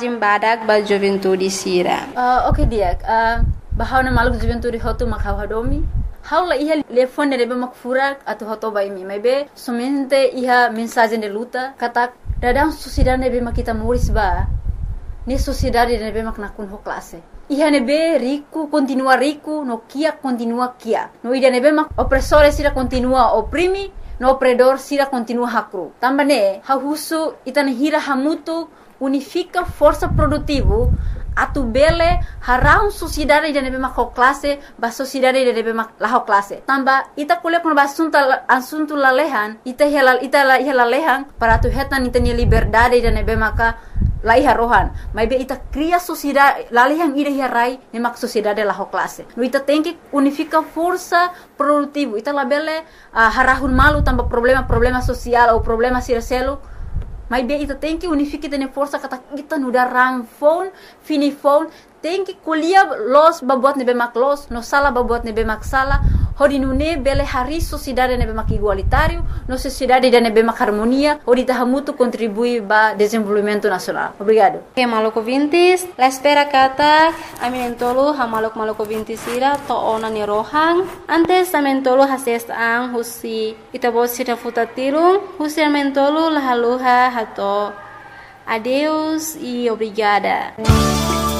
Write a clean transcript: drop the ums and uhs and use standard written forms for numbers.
mensagem badak ba juventude sira. Okay dia. Bahau na maluk juventude hotu makau hadomi. Haula iha telefone rebe makfurak atau hoto baimi. Maybe somente iha mensagem de luta kata dadang sociedade nebe makita moris ba. Ni sociedade nebe maknakun ho classe. Iha nebe rico continua rico, no kia continua kia. No ida nebe mak opressore sira continua oprimi, no opredor sira continua hakru. Tambane hahusu itana hira hamutu unifica força produtivo atu bele harau sociedade de nebe mak ho classe, ba sociedade de nebe mak la ho classe. Tamba ita kule kun ba assunto lalehan, ita lalehan para tu hetan itani liberdade de nebe maka laiha rohan, mas ita cria sociedade, lalihan ida hirai nemak sociedade la ho classe. No ita tem que unificar força produtivo. Ita labele harahun malu tanpa problema social ou problema sircelo. Mas ita tem que unificar tene força kata kita nuda rang phone, fini phone, tem que kuliah los babuat nebe mak los, no sala babuat nebe mak sala. Hodi nune bele hari sociedade nebe mak igualitário, no sociedade de nebe mak harmonia, hodi tahamutu contribui ba desenvolvimento nacional. Obrigado. Okay, maloko vintis, la espera kata aminentolo ha maloko vintis ira to ona ni rohang. Antes amentolo hases ang husi itabot sira futatirung, husi amentolo la haluha hato. Adeus e obrigada.